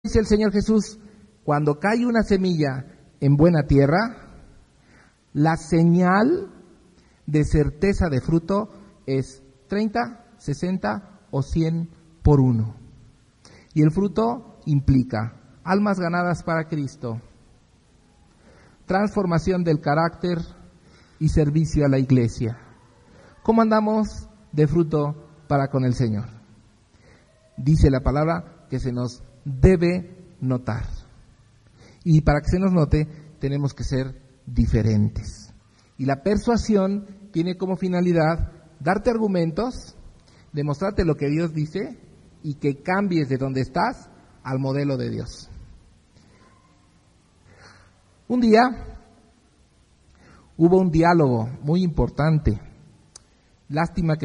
Dice el Señor Jesús, cuando cae una semilla en buena tierra, la señal de certeza de fruto es 30, 60 o 100 por uno. Y el fruto implica almas ganadas para Cristo, transformación del carácter y servicio a la iglesia. ¿Cómo andamos de fruto para con el Señor? Dice la palabra que se nos debe notar. Y para que se nos note, tenemos que ser diferentes. Y la persuasión tiene como finalidad darte argumentos, demostrarte lo que Dios dice y que cambies de donde estás al modelo de Dios. Un día hubo un diálogo muy importante. Lástima que